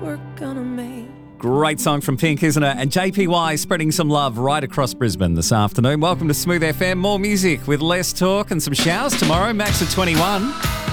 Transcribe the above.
we're gonna make. Great song from Pink, isn't it? And JPY spreading some love right across Brisbane this afternoon. Welcome to Smooth FM. More music with less talk and some showers tomorrow. Max at 21.